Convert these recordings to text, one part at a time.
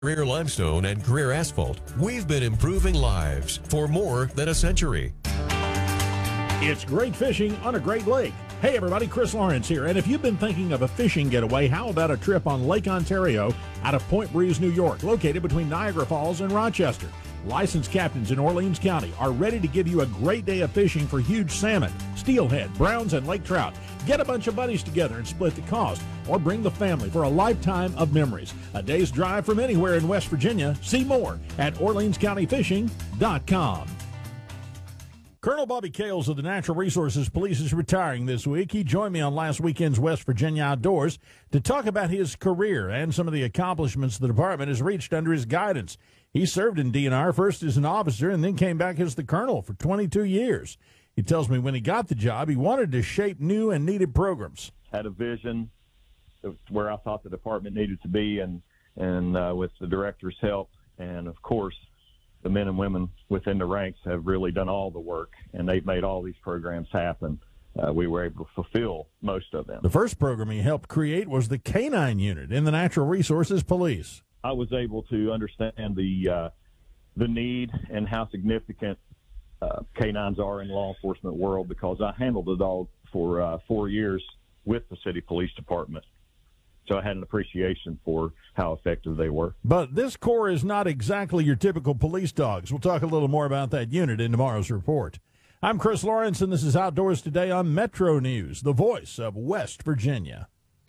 Career Limestone and Career Asphalt, we've been improving lives for more than a century. It's great fishing on a great lake. Hey everybody, Chris Lawrence here, and if you've been thinking of a fishing getaway, how about a trip on Lake Ontario out of Point Breeze, New York, located between Niagara Falls and Rochester? Licensed captains in Orleans County are ready to give you a great day of fishing for huge salmon, steelhead, browns, and lake trout. Get a bunch of buddies together and split the cost, or bring the family for a lifetime of memories. A day's drive from anywhere in West Virginia. See more at OrleansCountyFishing.com. Colonel Bobby Kales of the Natural Resources Police is retiring this week. He joined me on last weekend's West Virginia Outdoors to talk about his career and some of the accomplishments the department has reached under his guidance. He served in DNR first as an officer and then came back as the colonel for 22 years. He tells me when he got the job, he wanted to shape new and needed programs. Had a vision of where I thought the department needed to be, and with the director's help, and of course, the men and women within the ranks have really done all the work, and they've made all these programs happen. We were able to fulfill most of them. The first program he helped create was the K-9 unit in the Natural Resources Police. I was able to understand the need and how significant K-9s are in the law enforcement world, because I handled the dog for 4 years with the city police department. So I had an appreciation for how effective they were. But this corps is not exactly your typical police dogs. We'll talk a little more about that unit in tomorrow's report. I'm Chris Lawrence, and this is Outdoors Today on Metro News, the voice of West Virginia.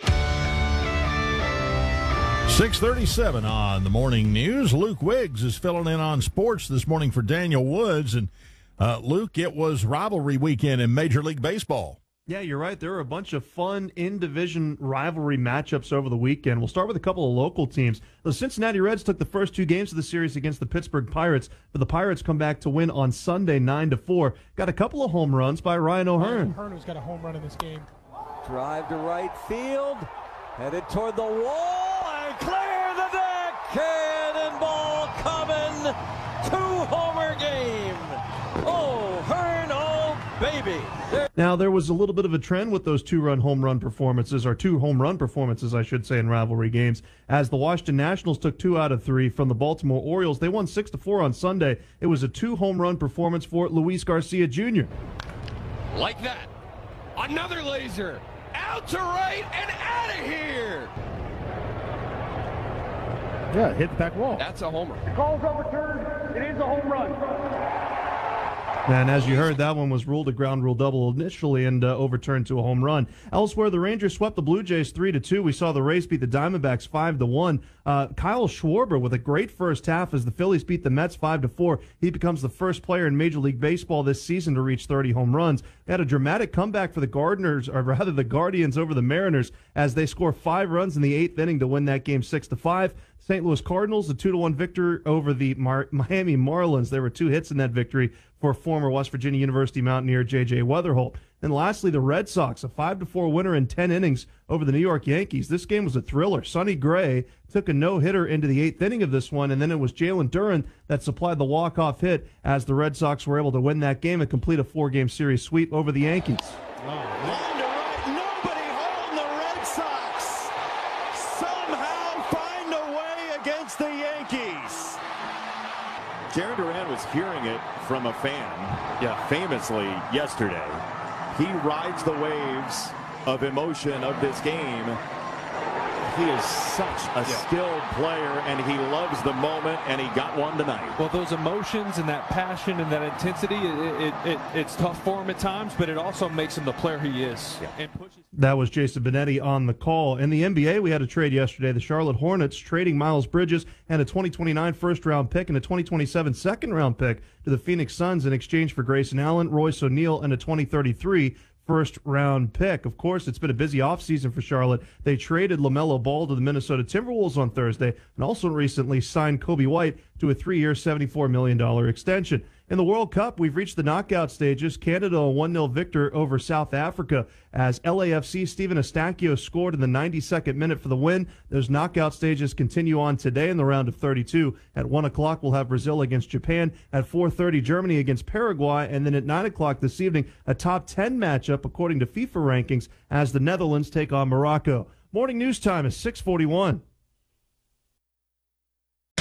6:37 on the morning news. Luke Wiggs is filling in on sports this morning for Daniel Woods. And, Luke, it was rivalry weekend in Major League Baseball. Yeah, you're right. There were a bunch of fun in-division rivalry matchups over the weekend. We'll start with a couple of local teams. The Cincinnati Reds took the first two games of the series against the Pittsburgh Pirates, but the Pirates come back to win on Sunday 9-4. Got a couple of home runs by Ryan O'Hearn. O'Hearn has got a home run in this game. Drive to right field, headed toward the wall, and clear the deck! Cannonball coming! Two-homer game! O'Hearn, oh baby! Now, there was a little bit of a trend with those two home run performances, I should say, in rivalry games, as the Washington Nationals took 2 out of 3 from the Baltimore Orioles. They won 6-4 on Sunday. It was a 2-home run performance for Luis Garcia Jr. Like that. Another laser. Out to right and out of here. Yeah, hit the back wall. That's a homer. The call's overturned. It is a home run. And as you heard, that one was ruled a ground rule double initially and overturned to a home run. Elsewhere, the Rangers swept the Blue Jays 3-2. We saw the Rays beat the Diamondbacks 5-1. Kyle Schwarber with a great first half as the Phillies beat the Mets 5-4. He becomes the first player in Major League Baseball this season to reach 30 home runs. They had a dramatic comeback for the the Guardians over the Mariners as they score 5 runs in the 8th inning to win that game 6-5. St. Louis Cardinals, a 2-1 victory over the Miami Marlins. There were 2 hits in that victory for former West Virginia University Mountaineer J.J. Weatherholt. And lastly, the Red Sox, a 5-4 winner in 10 innings over the New York Yankees. This game was a thriller. Sonny Gray took a no-hitter into the 8th inning of this one, and then it was Jalen Duren that supplied the walk-off hit as the Red Sox were able to win that game and complete a 4-game series sweep over the Yankees. Jarren Duran was hearing it from a fan, famously yesterday. He rides the waves of emotion of this game. He is such a skilled player, and he loves the moment, and he got one tonight. Well, those emotions and that passion and that intensity, it's tough for him at times, but it also makes him the player he is. And pushes. That was Jason Benetti on the call. In the NBA, we had a trade yesterday. The Charlotte Hornets trading Miles Bridges and a 2029 first-round pick and a 2027 second-round pick to the Phoenix Suns in exchange for Grayson Allen, Royce O'Neal, and a 2033 first-round pick. Of course, it's been a busy offseason for Charlotte. They traded LaMelo Ball to the Minnesota Timberwolves on Thursday and also recently signed Kobe White to a 3-year, $74 million extension. In the World Cup, we've reached the knockout stages. Canada a 1-0 victor over South Africa as LAFC Steven Eustáquio scored in the 92nd minute for the win. Those knockout stages continue on today in the round of 32. At 1 o'clock, we'll have Brazil against Japan. At 4:30, Germany against Paraguay. And then at 9 o'clock this evening, a top 10 matchup according to FIFA rankings as the Netherlands take on Morocco. Morning news time is 6:41.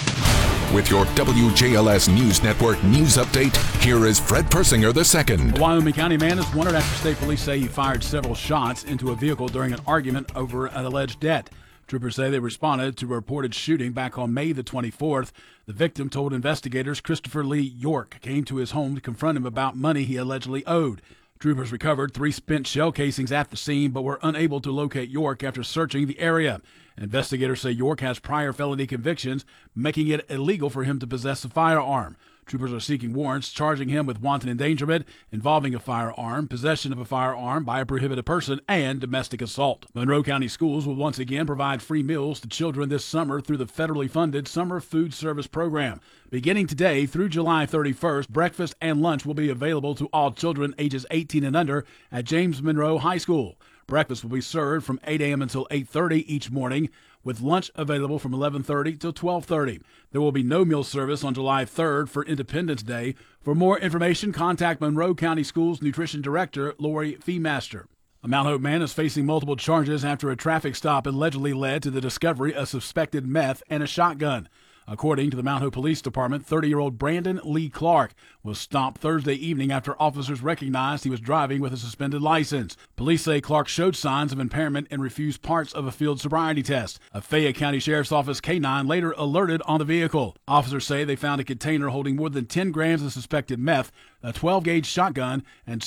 With your WJLS News Network news update, here is Fred Persinger II. A Wyoming County man is wanted after state police say he fired several shots into a vehicle during an argument over an alleged debt. Troopers say they responded to a reported shooting back on May the 24th. The victim told investigators Christopher Lee York came to his home to confront him about money he allegedly owed. Troopers recovered 3 spent shell casings at the scene but were unable to locate York after searching the area. Investigators say York has prior felony convictions, making it illegal for him to possess a firearm. Troopers are seeking warrants charging him with wanton endangerment involving a firearm, possession of a firearm by a prohibited person, and domestic assault. Monroe County Schools will once again provide free meals to children this summer through the federally funded Summer Food Service Program. Beginning today through July 31st, breakfast and lunch will be available to all children ages 18 and under at James Monroe High School. Breakfast will be served from 8 a.m. until 8:30 each morning, with lunch available from 11:30 till 12:30. There will be no meal service on July 3rd for Independence Day. For more information, contact Monroe County Schools Nutrition Director Lori Feemaster. A Mount Hope man is facing multiple charges after a traffic stop allegedly led to the discovery of suspected meth and a shotgun. According to the Mount Hope Police Department, 30-year-old Brandon Lee Clark was stopped Thursday evening after officers recognized he was driving with a suspended license. Police say Clark showed signs of impairment and refused parts of a field sobriety test. A Fayette County Sheriff's Office K-9 later alerted on the vehicle. Officers say they found a container holding more than 10 grams of suspected meth, a 12-gauge shotgun, and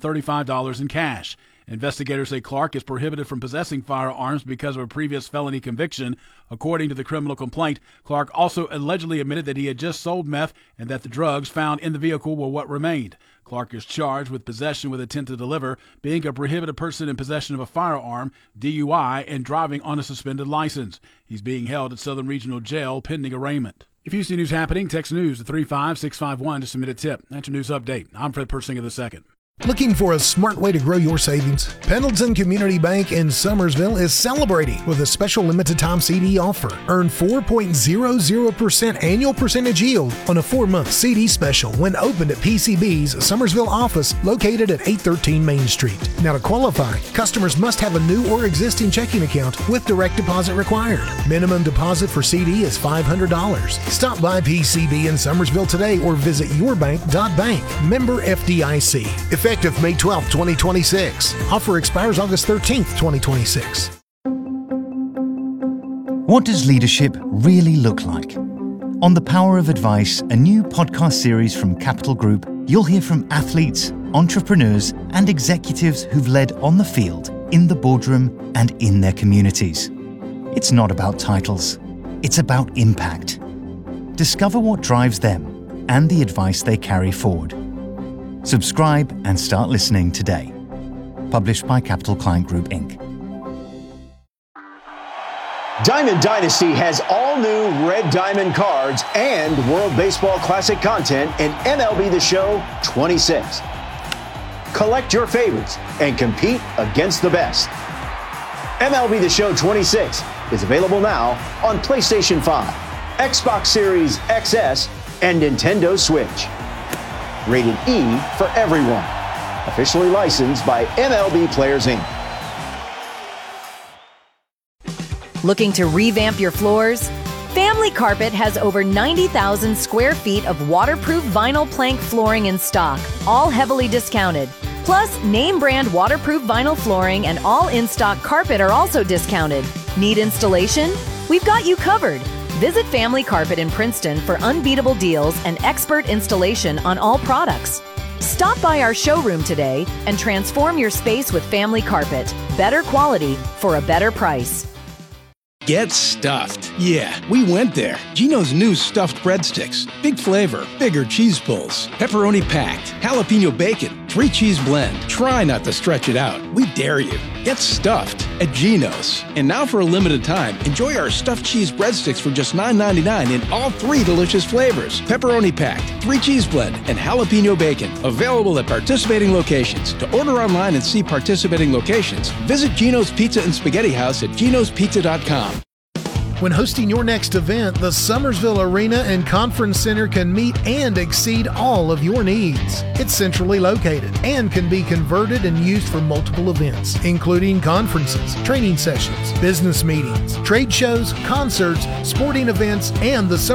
$635 in cash. Investigators say Clark is prohibited from possessing firearms because of a previous felony conviction. According to the criminal complaint, Clark also allegedly admitted that he had just sold meth and that the drugs found in the vehicle were what remained. Clark is charged with possession with intent to deliver, being a prohibited person in possession of a firearm, DUI, and driving on a suspended license. He's being held at Southern Regional Jail pending arraignment. If you see news happening, text news to 35651 to submit a tip. That's your news update. I'm Fred Persinger II. Looking for a smart way to grow your savings? Pendleton Community Bank in Summersville is celebrating with a special limited-time CD offer. Earn 4.00% annual percentage yield on a 4-month CD special when opened at PCB's Summersville office located at 813 Main Street. Now, to qualify, customers must have a new or existing checking account with direct deposit required. Minimum deposit for CD is $500. Stop by PCB in Summersville today or visit yourbank.bank. Member FDIC. Effective May 12, 2026. Offer expires August 13th, 2026. What does leadership really look like? On The Power of Advice, a new podcast series from Capital Group, you'll hear from athletes, entrepreneurs, and executives who've led on the field, in the boardroom, and in their communities. It's not about titles. It's about impact. Discover what drives them and the advice they carry forward. Subscribe and start listening today. Published by Capital Client Group, Inc. Diamond Dynasty has all new Red Diamond cards and World Baseball Classic content in MLB The Show 26. Collect your favorites and compete against the best. MLB The Show 26 is available now on PlayStation 5, Xbox Series XS, and Nintendo Switch. Rated E for everyone. Officially licensed by MLB Players, Inc. Looking to revamp your floors? Family Carpet has over 90,000 square feet of waterproof vinyl plank flooring in stock, all heavily discounted. Plus, name brand waterproof vinyl flooring and all in-stock carpet are also discounted. Need installation? We've got you covered. Visit Family Carpet in Princeton for unbeatable deals and expert installation on all products. Stop by our showroom today and transform your space with Family Carpet. Better quality for a better price. Get stuffed. Yeah, we went there. Geno's new stuffed breadsticks. Big flavor, bigger cheese pulls, pepperoni packed, jalapeno bacon, 3-cheese blend. Try not to stretch it out. We dare you. Get stuffed at Geno's. And now for a limited time, enjoy our stuffed cheese breadsticks for just $9.99 in all 3 delicious flavors. Pepperoni packed, 3-cheese blend, and jalapeno bacon. Available at participating locations. To order online and see participating locations, visit Geno's Pizza and Spaghetti House at genospizza.com. When hosting your next event, the Summersville Arena and Conference Center can meet and exceed all of your needs. It's centrally located and can be converted and used for multiple events, including conferences, training sessions, business meetings, trade shows, concerts, sporting events, and the